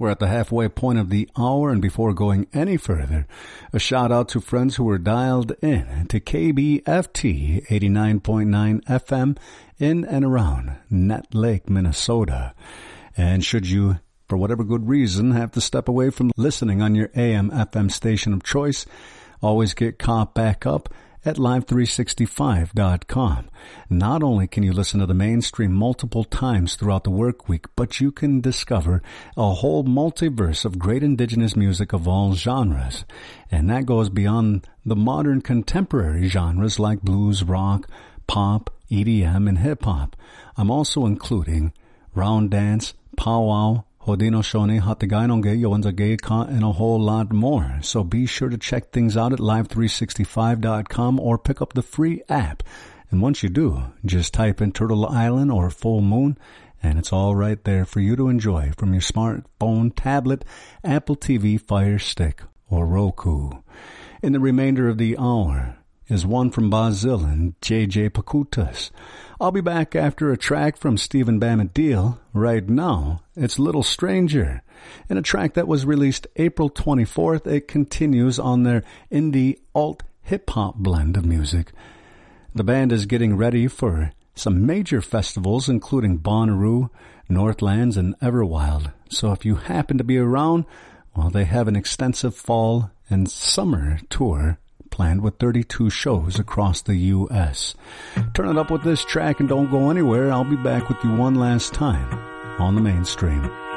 We're at the halfway point of the hour, and before going any further, a shout out to friends who were dialed in to KBFT 89.9 FM in and around Nut Lake, Minnesota. And should you, for whatever good reason, have to step away from listening on your AM FM station of choice, always get caught back up at live365.com. Not only can you listen to the mainstream multiple times throughout the work week, but you can discover a whole multiverse of great indigenous music of all genres. And that goes beyond the modern contemporary genres like blues, rock, pop, EDM, and hip-hop. I'm also including round dance, powwow, Haudenosaunee, Hatagainonge, Yoanzage, Ka, and a whole lot more. So be sure to check things out at live365.com or pick up the free app. And once you do, just type in Turtle Island or Full Moon, and it's all right there for you to enjoy from your smartphone, tablet, Apple TV, Fire Stick, or Roku. In the remainder of the hour is one from Bazil and JJ Pakutas. I'll be back after a track from Stephen Bamadil. Right now, it's Little Stranger. In a track that was released April 24th, it continues on their indie alt hip-hop blend of music. The band is getting ready for some major festivals, including Bonnaroo, Northlands, and Everwild. So if you happen to be around, well, they have an extensive fall and summer tour planned with 32 shows across the U.S. Turn it up with this track and don't go anywhere. I'll be back with you one last time on the mainstream.